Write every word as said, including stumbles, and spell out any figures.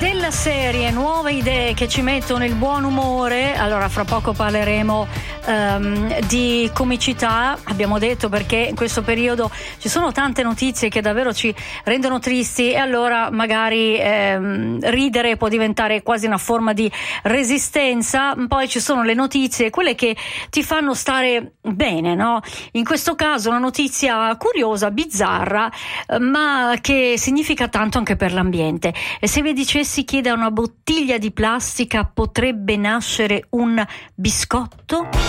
Della serie nuove idee che ci mettono il buon umore. Allora fra poco parleremo um, di comicità, abbiamo detto, perché in questo periodo ci sono tante notizie che davvero ci rendono tristi, e allora magari ehm, ridere può diventare quasi una forma di resistenza. Poi ci sono le notizie, quelle che ti fanno stare bene, no? In questo caso una notizia curiosa, bizzarra, ma che significa tanto anche per l'ambiente. E se vi dicessi che da una bottiglia di plastica potrebbe nascere un biscotto?